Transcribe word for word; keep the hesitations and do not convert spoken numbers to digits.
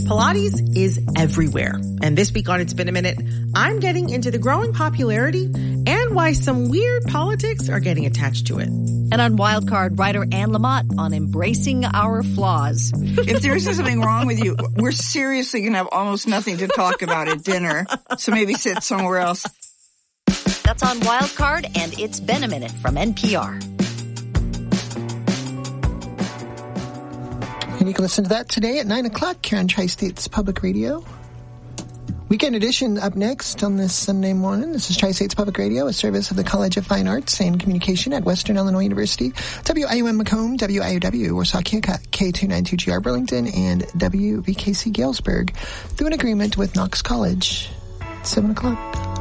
Pilates is everywhere. And this week on It's Been a Minute, I'm getting into the growing popularity and why some weird politics are getting attached to it. And on Wildcard, writer Anne Lamott on embracing our flaws. If there is something wrong with you, we're seriously going to have almost nothing to talk about at dinner. So maybe sit somewhere else. That's on Wildcard, and It's Been a Minute from N P R. And you can listen to that today at nine o'clock here on Tri-States Public Radio. Weekend edition up next on this Sunday morning. This is Tri-States Public Radio, a service of the College of Fine Arts and Communication at Western Illinois University, W I U M Macomb, W I O W, Warsaw, K two ninety-two G R Burlington, and W V K C Galesburg through an agreement with Knox College. It's seven o'clock.